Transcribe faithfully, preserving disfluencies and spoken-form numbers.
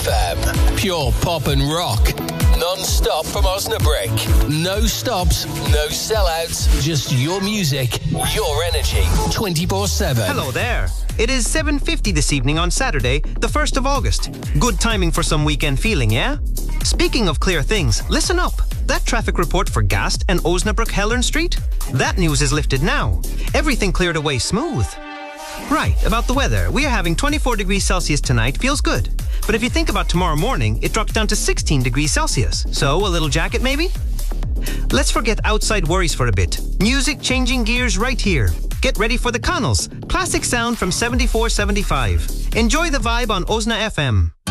F M. Pure pop and rock. Non-stop from Osnabrück. No stops, no sellouts. Just your music, your energy. twenty-four seven. Hello there. It is seven fifty this evening on Saturday, the first of August. Good timing for some weekend feeling, yeah? Speaking of clear things, listen up. That traffic report for Gast and Osnabrück-Hellern Street? That news is lifted now. Everything cleared away smooth. Right, about the weather. We are having twenty-four degrees Celsius tonight. Feels good. But if you think about tomorrow morning, it drops down to sixteen degrees Celsius. So, a little jacket maybe? Let's forget outside worries for a bit. Music changing gears right here. Get ready for the Connells. Classic sound from seventy-four seventy-five. Enjoy the vibe on Osna F M.